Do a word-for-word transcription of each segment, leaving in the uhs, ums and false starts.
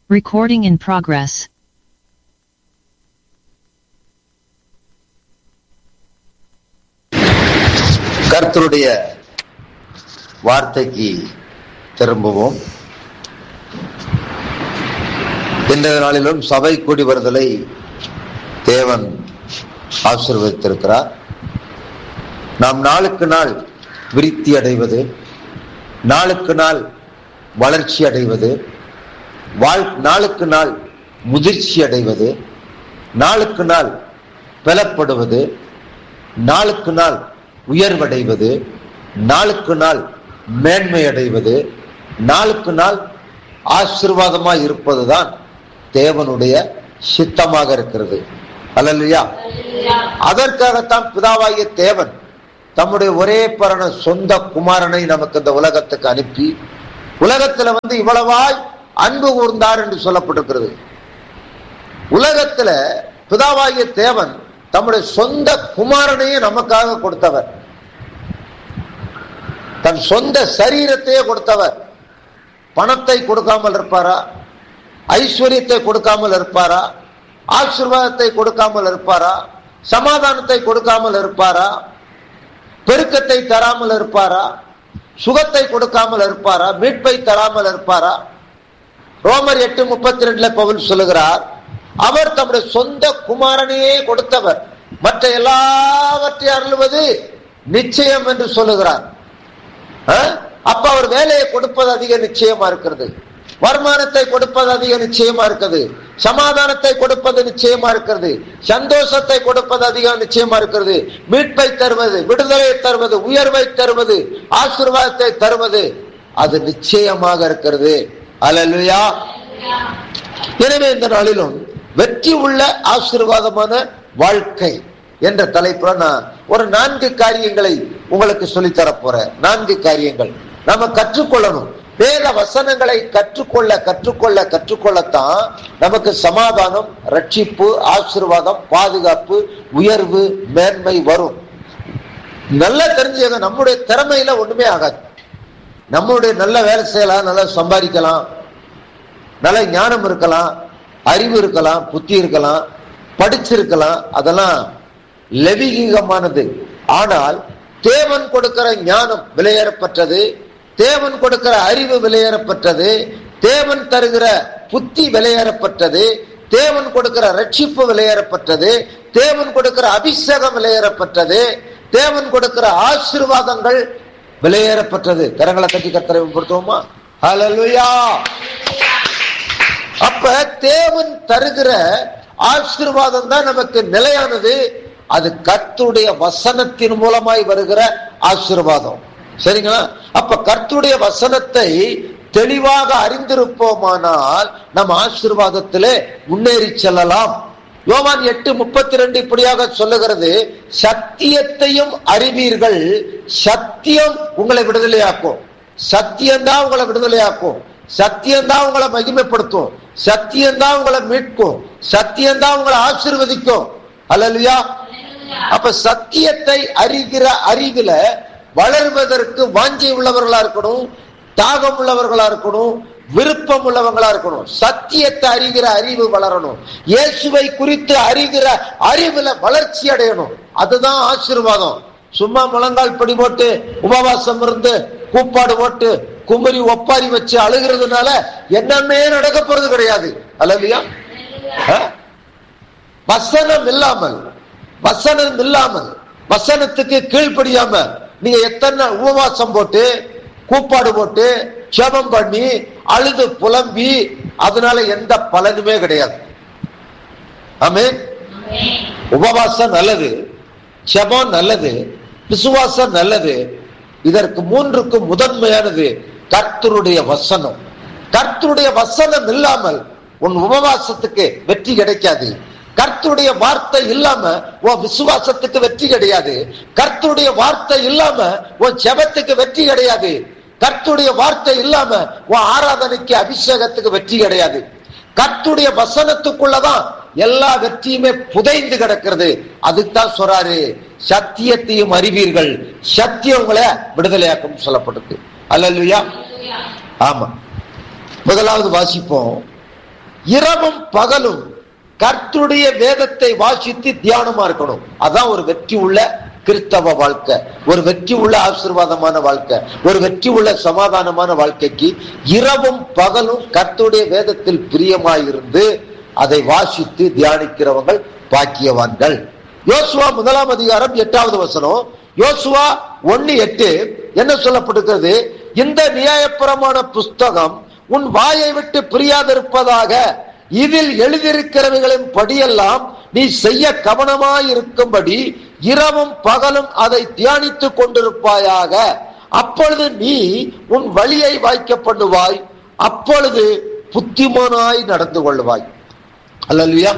Recording in progress. கர்த்தருடைய வார்த்தைக்கு திரும்புவோம். இன்றைய நாளிலும் சபை கூடி வருதலை தேவன் ஆசீர்வதித்திருக்கிறார். நாம் நாளுக்கு நாள் விருத்தி அடைவது, நாளுக்கு நாள் வளர்ச்சி அடைவது, வாழ் நாளுக்கு நாள் முதிர்ச்சி அடைவது, நாளுக்கு நாள் பலப்படுவது, நாளுக்கு நாள் உயர்வடைவது, நாளுக்கு நாள் மேன்மை அடைவது, நாளுக்கு நாள் ஆசீர்வாதமாய் இருப்பதுதான் தேவனுடைய சித்தமாக இருக்கிறது. அல்லேலூயா. அதற்காகத்தான் பிதாவாகிய தேவன் தம்முடைய ஒரே பரண சொந்த குமாரனை நமக்கு இந்த உலகத்துக்கு அனுப்பி உலகத்துல வந்து இவ்வளவாய் அன்பு கூர்ந்தார் என்று சொல்லப்பட்டிருக்கிறது. உலகத்துல பிதாவாகிய தேவன் தம்முடைய சொந்த குமாரனையே நமக்காக கொடுத்தவர். தன் சொந்த சரீரத்தையே கொடுத்தவர். பணத்தை கொடுக்காமல் இருப்பாரா? ஐஸ்வர்யத்தை கொடுக்காமல் இருப்பாரா? ஆசீர்வாதத்தை கொடுக்காமல் இருப்பாரா? சமாதானத்தை கொடுக்காமல் இருப்பாரா? பெருக்கத்தை தராமல் இருப்பாரா? சுகத்தை கொடுக்காமல் இருப்பாரா? மீட்பை தராமல் இருப்பாரா? ரோமர் எட்டு முப்பத்தி ரெண்டுல பவுல் சொல்லுகிறார், அவர் தம்முடைய சொந்த குமாரனையே கொடுத்தவர், மற்ற எல்லாவற்றையும் அருள்வது நிச்சயம் என்று சொல்லுகிறார். அப்ப அவர் வேலையை கொடுப்பது அதிக நிச்சயமா இருக்கிறது, வருமானத்தை கொடுப்பது அதிக நிச்சயமா இருக்குது, சமாதானத்தை கொடுப்பது நிச்சயமா இருக்கிறது, சந்தோஷத்தை கொடுப்பது அதிக நிச்சயமா இருக்கிறது, மீட்பை தருவது, விடுதலை தருவது, உயர்வை தருவது, ஆசீர்வாதத்தை தருவது அது நிச்சயமாக இருக்கிறது. அல்லேலூயா. எனவே இந்த நாளிலும் வெற்றி உள்ள ஆசீர்வாதமான வாழ்க்கை என்ற தலைப்புல நான் ஒரு நான்கு காரியங்களை உங்களுக்கு சொல்லித்தர போறேன். நான்கு காரியங்கள் நாம கற்றுக்கொள்ளணும். வேத வசனங்களை கற்றுக்கொள்ள கற்றுக்கொள்ள கற்றுக்கொள்ளத்தான் நமக்கு சமாதானம், ரட்சிப்பு, ஆசீர்வாதம், பாதுகாப்பு, உயர்வு, மேன்மை வரும். நல்லா தெரிஞ்சுங்க, நம்முடைய திறமையில ஒண்ணுமே ஆகாது. நம்முடைய நல்ல வேலை செய்யலாம், நல்லா சம்பாதிக்கலாம், நல்ல ஞானம் இருக்கலாம், அறிவு இருக்கலாம், புத்தி இருக்கலாம், படிச்சிருக்கலாம், அதெல்லாம் லெவிகமானது. ஆனால் தேவன் கொடுக்கிற ஞானம் விலையேறப்பட்டது, தேவன் கொடுக்கிற அறிவு விலையேறப்பட்டது, தேவன் தருகிற புத்தி விலையேறப்பட்டது, தேவன் கொடுக்கிற ரட்சிப்பு விலையேறப்பட்டது, தேவன் கொடுக்கிற அபிஷேகம் விலையேறப்பட்டது, தேவன் கொடுக்கிற ஆசீர்வாதங்கள் விலையேறப்பட்டது. கரங்களை கட்டி கர்த்தரை பொறுத்தோமா? ஹல்லேலூயா. அப்ப தேவன் தருகிற ஆசீர்வாதம் தான் நமக்கு நிலையானது. அது கர்த்தருடைய வசனத்தின் மூலமாய் வருகிற ஆசீர்வாதம். சரிங்களா? அப்ப கர்த்தருடைய வசனத்தை தெளிவாக அறிந்திருப்போமானால் நம்ம ஆசீர்வாதத்திலே முன்னேறி செல்லலாம். யோவான் எட்டு முப்பத்தி ரெண்டு இப்படியாக சொல்லுகிறது, சத்தியத்தையும் அறிவீர்கள், சத்தியம் உங்களை விடுதலையாக்கும். சத்தியம்தான் உங்களை விடுதலையாக்கும், சத்தியம்தான் உங்களை மகிமைப்படுத்தும், சத்தியம்தான் உங்களை மீட்கும், சத்தியம்தான் உங்களை ஆசீர்வதிக்கும். அல்லேலூயா. அப்ப சத்தியத்தை அறிகிற அறிவில வளர்வதற்கு வாஞ்சை உள்ளவர்களா இருக்கணும், தாகம் உள்ளவர்களா இருக்கணும், விருப்பம் உள்ளவங்களா இருக்கணும். சத்தியத்தை அறிகிற அறிவு வளரணும். இயேசுவை குறித்து அறிகிற அறிவுல வளர்ச்சி அடையணும். அதுதான் ஆசீர்வாதம். சும்மா முழங்கால் படி போட்டு உபவாசம் இருந்து கூப்பாடு போட்டு குமரி ஒப்பாரி வச்சு அழுகிறதுனால என்னமே நடக்க போறது கிடையாது. அல்லேலூயா. வசனம் இல்லாமல் வசனம் இல்லாமல் வசனத்துக்கு கீழ்ப்படியாம நீங்க எத்தனை உபவாசம் போட்டு கூப்பாடு போட்டு ஜெபம் பண்ணி அழுது புலம்பி அதனால எந்த பலனுமே கிடையாது. ஆமென். உபவாசம் நல்லது, ஜெபம் நல்லது, விசுவாசம் நல்லது. இதற்கு மூன்றுக்கும் முதன்மையானது கர்த்தருடைய வசனம். கர்த்தருடைய வசனம் இல்லாமல் உன் உபவாசத்துக்கு வெற்றி கிடைக்காது. கர்த்தருடைய வார்த்தை இல்லாம உன் விசுவாசத்துக்கு வெற்றி கிடையாது. கர்த்தருடைய வார்த்தை இல்லாம உன் ஜெபத்துக்கு வெற்றி கிடையாது. கர்த்தருடைய வார்த்தை இல்லாம உன் ஆராதனைக்கு அபிஷேகத்துக்கு வெற்றி கிடையாது. கர்த்தருடைய வசனத்துக்குள்ளதான் எல்லா வெற்றியுமே புதைந்து கிடக்கிறது. அதுதான் சொல்றாரு, சத்தியத்தையும் அறிவீர்கள், சத்தியம் உங்களை விடுதலையாக்கும் சொல்லப்பட்டது. அல்லேலூயா. ஆமா. முதலாவது வாசிப்போம். இரவும் பகலும் கர்த்தருடைய வேதத்தை வாசித்து தியானமா இருக்கணும். அதான் ஒரு வெற்றி உள்ள கிறிஸ்தவ வாழ்க்கை, ஒரு வெற்றி உள்ள ஆசீர்வாதமான வாழ்க்கை, ஒரு வெற்றி உள்ள சமாதானமான வாழ்க்கைக்கு இரவும் பகலும் கர்த்தருடைய வேதத்தில் பிரியமாயிருந்து அதை வாசித்து தியானிக்கிறவர்கள் பாக்கியவான்கள். யோசுவா முதலாம் அதிகாரம் எட்டாவது வசனம், யோசுவா ஒன்னு எட்டு என்ன சொல்லப்பட்டிருக்கிறது? இந்த நியாயப்பிரமாண புஸ்தகம் உன் வாயை விட்டு பிரியாதிருப்பதாக, இதில் எழுதியிருக்கிறவைகளின் படியெல்லாம் நீ செய்ய கவனமாயிருக்கும்படி இரவும் பகலும் அதை தியானித்துக் கொண்டிருப்பாயாக. அப்பொழுது நீ உன் வழியை வாய்க்க பண்ணுவாய், அப்பொழுது புத்திமானாய் நடந்து கொள்வாய். அல்லேலூயா.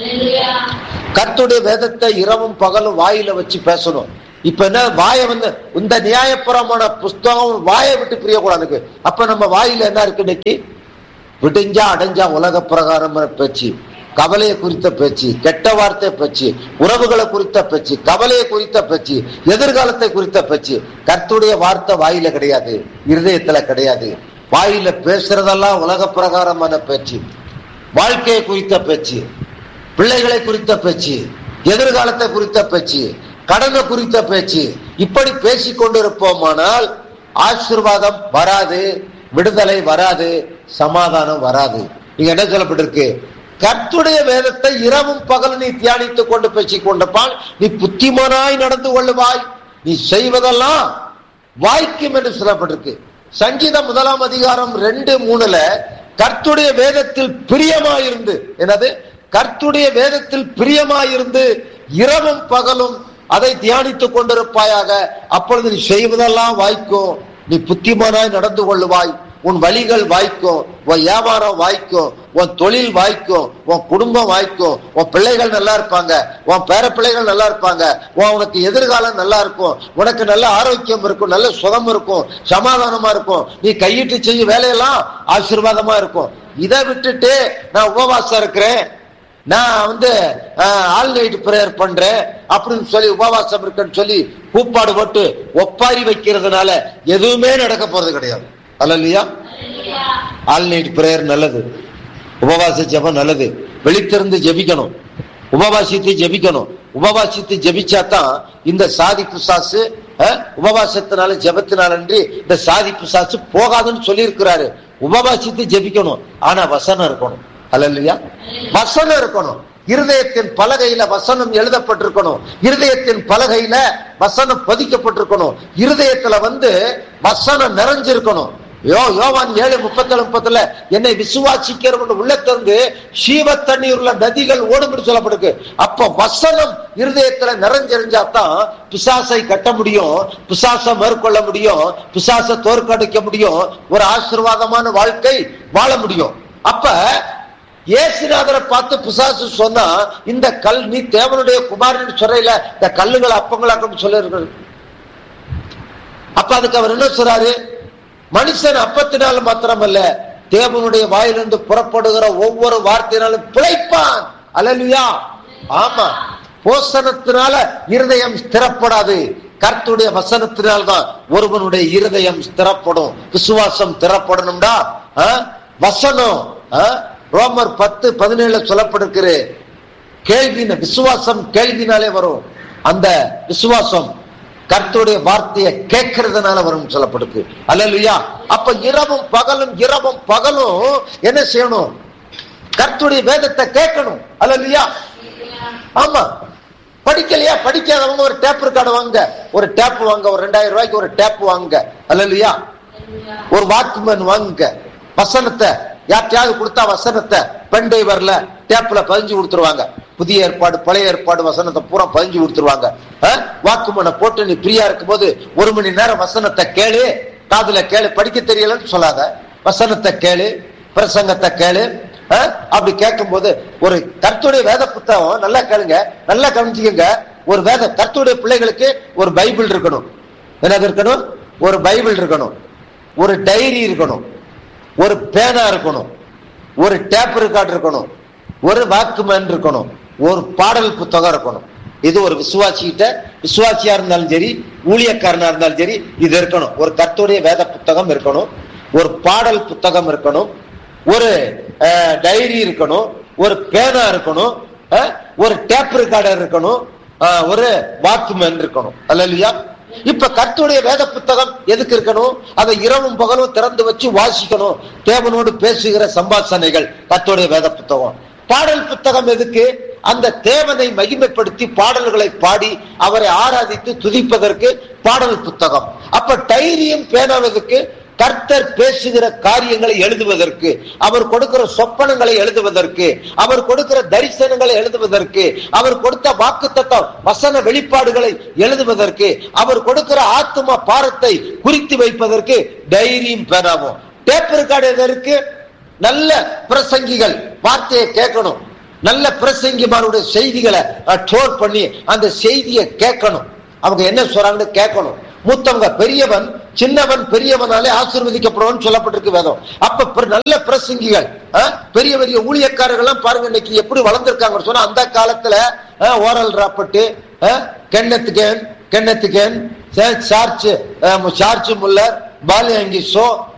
கர்த்தருடைய வேதத்தை இரவும் பகலும் வாயில வச்சு பேசணும். இப்ப என்ன, வாயை வந்து இந்த நியாயப்பிரமாண புஸ்தகம் வாயை விட்டு பிரியக்கூடாது. அப்ப நம்ம வாயில என்ன இருக்கு? இன்னைக்கு விடிஞ்சா அடைஞ்சா உலக பிரகாரம் பேச்சு, கவலையை குறித்த பேச்சு, கெட்ட வார்த்தை பேச்சு, உறவுகளை குறித்த பேச்சு, கவலையை குறித்த பேச்சு, எதிர்காலத்தை குறித்த பேச்சு. கர்த்தருடைய வார்த்தை வாயில கிடையாது, இருதயத்துல கிடையாது. வாயில பேசுறதெல்லாம் உலக பிரகாரமான பேச்சு, வாழ்க்கையை குறித்த பேச்சு, பிள்ளைகளை குறித்த பேச்சு, எதிர்காலத்தை குறித்த பேச்சு, கடனை குறித்த பேச்சு. இப்படி பேசிக் கொண்டிருப்போமானால் ஆசீர்வாதம் வராது, விடுதலை வராது, சமாதானம் வராது. இங்க என்ன சொல்லப்பட்டிருக்கு? கர்த்தருடைய வேதத்தை இரவும் பகல் நீ தியானித்துக் கொண்டு பேசிக் கொண்டிருப்பால் நீ புத்திமானாய் நடந்து கொள்ளுவாய், நீ செய்வதெல்லாம் வாய்க்கும் என்று சொல்லப்பட்டிருக்கு. சங்கீதம் முதலாம் அதிகாரம் ரெண்டு மூணுல கர்த்தருடைய வேதத்தில் பிரியமாயிருந்து, என்னது? கர்த்தருடைய வேதத்தில் பிரியமாயிருந்து இரவும் பகலும் அதை தியானித்துக் கொண்டிருப்பாயாக, அப்பொழுது நீ செய்வதெல்லாம் வாய்க்கும், நீ புத்திமானாய் நடந்து கொள்ளுவாய், உன் வழிகள் வாய்க்கும், உன் வியாபாரம் வாய்க்கும், உன் தொழில் வாய்க்கும், உன் குடும்பம் வாய்க்கும், உன் பிள்ளைகள் நல்லா இருப்பாங்க, உன் பேர பிள்ளைகள் நல்லா இருப்பாங்க, உனக்கு எதிர்காலம் நல்லா இருக்கும், உனக்கு நல்ல ஆரோக்கியம் இருக்கும், நல்ல சுகம் இருக்கும், சமாதானமா இருக்கும், நீ கையிட்டு செய்யும் வேலையெல்லாம் ஆசீர்வாதமா இருக்கும். இதை விட்டுட்டு நான் உபவாசம் இருக்கிறேன், நான் வந்து ஆல் நைட் பிரேயர் பண்றேன் அப்படின்னு சொல்லி உபவாசம் இருக்குன்னு சொல்லி கூப்பாடு போட்டு ஒப்பாரி வைக்கிறதுனால எதுவுமே நடக்க போறது கிடையாது. அல்லேலூயா. ஆல் நைட் பிரேயர் நல்லது, உபவாச ஜெபம் நல்லது, வெளித்திருந்து ஜெபிக்கணும், உபவாசித்து ஜெபிக்கணும். உபவாசித்து ஜெபிச்சாதான் இந்த சாதி பிசாசு உபவாசத்தினால ஜெபத்தினால இந்த சாதி பிசாசு போகாதுன்னு சொல்லி இருக்கிறாரு. உபவாசித்து ஜெபிக்கணும், ஆனா வசனம் இருக்கணும். அல்லேலூயா. வசனம் இருக்கணும். இருதயத்தின் பலகையில வசனம் எழுதப்பட்டிருக்கணும், இருதயத்தின் பலகையில வசனம் பதிக்கப்பட்டிருக்கணும், இருதயத்துல வந்து வசனம் நிறைஞ்சிருக்கணும். யோ யோவான் ஏழு முப்பத்தி ஏழு முப்பத்துல என்னை விசுவாசிக்கிறவன் உள்ளத்திலிருந்து சீவ தண்ணீர் உள்ள நதிகள் ஓடும் சொல்லப்பட்டிருக்கு. அப்ப வசனம் இருதயத்துல நிறைஞ்சிருந்தாதான் பிசாசை கட்ட முடியும், பிசாசை மேற்கொள்ள முடியும், பிசாசை தோற்கடிக்க முடியும், ஒரு ஆசீர்வாதமான வாழ்க்கை வாழ முடியும். அப்ப இயேசுநாதரை பார்த்து பிசாசு சொன்னா, இந்த கல் நீ தேவனுடைய குமாரன் சொல்றையில இந்த கல்லுகளை அப்பங்களாக்கும் சொல்ல இருக்கு. அப்ப அதுக்கு அவர் என்ன சொல்றாரு? மனுஷன் அப்பத்தினால மாத்திரமல்ல, தேவனுடைய வாயிலிருந்து புறப்படுகிற ஒவ்வொரு வார்த்தையினாலும் பிழைப்பான். அல்லேலூயா. ஆமா, போசனத்தினால இருதயம் ஸ்திரப்படாது, கர்த்தருடைய வசனத்தினால்தான் ஒருவனுடைய இருதயம் ஸ்திரப்படும். விசுவாசம் ஸ்திரப்படணும்டா வசனம். ரோமர் பத்து பதினேழுல சொல்லப்பட்டிருக்கிற கேள்வி, விசுவாசம் கேள்வினாலே வரும். அந்த விசுவாசம் கர்த்தருடைய வார்த்தையை கேட்கறதுனால வரும் சொல்லப்பட்டிருக்கு. அல்லேலூயா. அப்ப இரவும் பகலும் இரவும் பகலும் என்ன செய்யணும்? கர்த்தருடைய வேதத்தை கேட்கணும். அல்லேலூயா. ஆமா, படிக்கலையா? படிக்காதவங்க ஒரு டேப் ரெக்கார்டு வாங்க, ஒரு டேப் வாங்க, ஒரு ரெண்டாயிரம் ரூபாய்க்கு ஒரு டேப் வாங்க. அல்லேலூயா. ஒரு வாக்மேன் வாங்க, வசனத்தை யார்ட்டையாவது கொடுத்தா வசனத்தை பென் டிரைவர்ல டேப்ல பதிஞ்சு கொடுத்துருவாங்க. புதிய ஏற்பாடு பழைய ஏற்பாடு வசனத்தை பூரா பதிஞ்சு கொடுத்துருவாங்க. வாக்குமனை போட்டு நீ பிரியா இருக்கும் போது ஒரு மணி நேரம் வசனத்தை கேளு, காதுல கேளு, படிக்க தெரியலன்னு சொல்லாத, வசனத்தை கேளு, பிரசங்கத்தை கேளு. அப்படி கேட்கும் போது ஒரு கர்த்தருடைய வேத புத்தகம் நல்லா கேளுங்க, நல்லா கவனிச்சுக்கங்க. ஒரு வேத கர்த்தருடைய பிள்ளைகளுக்கு ஒரு பைபிள் இருக்கணும். என்னது இருக்கணும்? ஒரு பைபிள் இருக்கணும், ஒரு டைரி இருக்கணும், ஒரு பேனா இருக்கணும், ஒரு டேப் ரெக்கார்டு இருக்கணும், ஒரு வாக்குமேன் இருக்கணும், ஒரு பாடல் புத்தகம் இருக்கணும். இது ஒரு விசுவாசிகிட்ட, விசுவாசியா இருந்தாலும் சரி, ஊழியக்காரனா இருந்தாலும் சரி, இது இருக்கணும். ஒரு கர்த்தருடைய வேத புத்தகம் இருக்கணும், ஒரு பாடல் புத்தகம் இருக்கணும், ஒரு டைரி இருக்கணும், ஒரு பேனா இருக்கணும், ஒரு டேப் ரெக்கார்டர் இருக்கணும், ஒரு வாட்ச்மேன் இருக்கணும். அல்லேலூயா. இப்ப கர்த்தருடைய வேத புத்தகம் எதுக்கு இருக்கணும்? அதை இரவும் பகலும் திறந்து வச்சு வாசிக்கணும். தேவனோடு பேசுகிற சம்பாஷணைகள் கர்த்தருடைய வேத புத்தகம். பாடல் புத்தகம் எதுக்கு? அந்த தேவனை மகிமைப்படுத்தி பாடல்களை பாடி அவரை ஆராதித்து துதிப்பதற்கு பாடல் புத்தகம். அப்ப டைரியும் பேனாவதுக்கு கர்த்தர் பேசுகிற காரியங்களை எழுதுவதற்கு, அவர் கொடுக்கிற சொப்பனங்களை எழுதுவதற்கு, அவர் கொடுக்கிற தரிசனங்களை எழுதுவதற்கு, அவர் கொடுத்த வாக்குத்தத்த வசன வெளிப்பாடுகளை எழுதுவதற்கு, அவர் கொடுக்கிற ஆத்தும பாரத்தை குறித்து வைப்பதற்கு டைரியும் பேனாவும். டேப் ரெக்கார்டு எதற்கு? நல்ல பிரசங்கிகள் வார்த்தையை கேட்கணும், நல்ல பிரசங்கிமாருடைய செய்திகளை ஸ்டோர் பண்ணி அந்த செய்தியை கேட்கணும். அவங்க என்ன சொல்றாங்கன்னு கேட்கணும். மூத்தவங்க பெரியவன் சின்னவன் பெரியவனாலே ஆசீர்வதிக்கப்படுவான்னு சொல்லப்பட்டிருக்கு வேதம். அப்ப நல்ல பிரசங்கிகள், பெரிய பெரிய ஊழியக்காரர்கள் பாருங்க இன்னைக்கு எப்படி வளர்ந்திருக்காங்க சொன்னா, அந்த காலத்துல oral ராப்பர்ட், Kenneth can, Kenneth can, charge charge Muller, பாலியங்கிசோ,